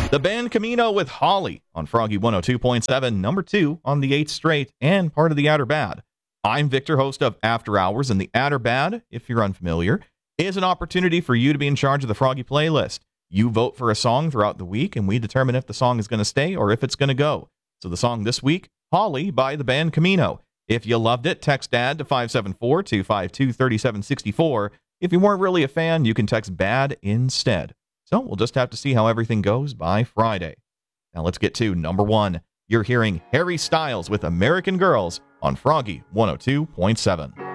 The band Camino with Holly on Froggy 102.7, number 2 on the 8th straight, and part of the Outer Bad. I'm Victor, host of After Hours, and the Outer Bad, if you're unfamiliar, is an opportunity for you to be in charge of the Froggy playlist. You vote for a song throughout the week, and we determine if the song is going to stay or if it's going to go. So the song this week, Holly by the band Camino. If you loved it, text DAD to 574-252-3764. If you weren't really a fan, you can text BAD instead. So we'll just have to see how everything goes by Friday. Now let's get to number 1. You're hearing Harry Styles with American Girls on Froggy 102.7.